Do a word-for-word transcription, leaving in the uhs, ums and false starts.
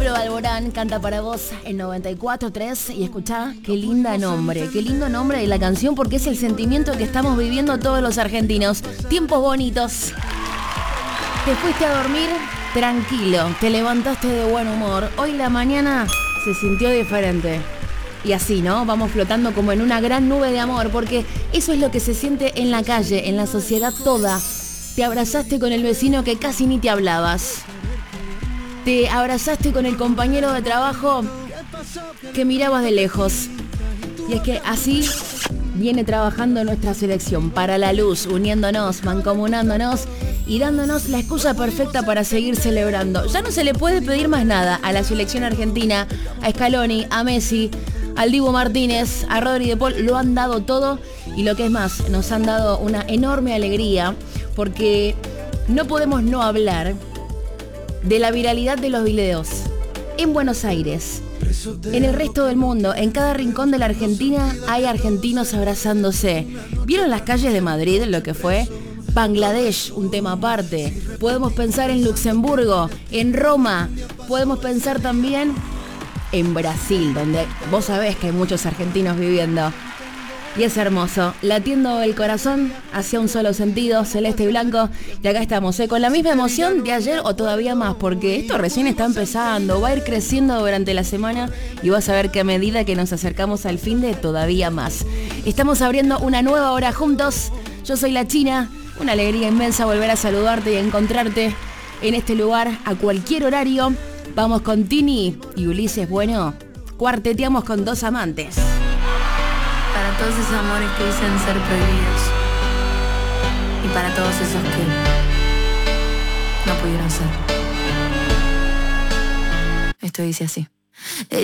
Pablo Alborán canta para vos en noventa y cuatro tres y escuchá qué linda nombre, qué lindo nombre de la canción porque es el sentimiento que estamos viviendo todos los argentinos. Tiempos bonitos. Te fuiste a dormir tranquilo, te levantaste de buen humor. Hoy la mañana se sintió diferente. Y así, ¿no? Vamos flotando como en una gran nube de amor porque eso es lo que se siente en la calle, en la sociedad toda. Te abrazaste con el vecino que casi ni te hablabas. Te abrazaste con el compañero de trabajo que mirabas de lejos. Y es que así viene trabajando nuestra selección para la luz, uniéndonos, mancomunándonos y dándonos la excusa perfecta para seguir celebrando. Ya no se le puede pedir más nada a la selección argentina, a Scaloni, a Messi, al Dibu Martínez, a Rodri de Paul. Lo han dado todo y lo que es más, nos han dado una enorme alegría porque no podemos no hablar de la viralidad de los videos en Buenos Aires, en el resto del mundo, en cada rincón de la Argentina hay argentinos abrazándose. ¿Vieron las calles de Madrid lo que fue? Bangladesh, un tema aparte. Podemos pensar en Luxemburgo, en Roma. Podemos pensar también en Brasil, donde vos sabés que hay muchos argentinos viviendo. Y es hermoso, latiendo el corazón hacia un solo sentido, celeste y blanco. Y acá estamos, ¿eh? Con la misma emoción de ayer o todavía más, porque esto recién está empezando, va a ir creciendo durante la semana y vas a ver que a medida que nos acercamos al fin de todavía más. Estamos abriendo una nueva hora juntos. Yo soy la China, una alegría inmensa volver a saludarte y a encontrarte en este lugar a cualquier horario. Vamos con Tini y Ulises Bueno, cuarteteamos con dos amantes. Para todos esos amores que dicen ser prohibidos y para todos esos que no pudieron ser. Esto dice así.